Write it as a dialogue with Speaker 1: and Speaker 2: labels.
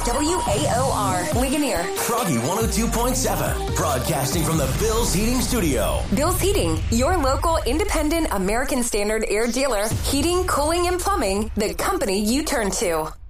Speaker 1: WAOR, Ligonier.
Speaker 2: Froggy 102.7, broadcasting from the Bill's Heating Studio.
Speaker 1: Bill's Heating, your local independent American Standard air dealer. Heating, cooling, and plumbing, the company you turn to.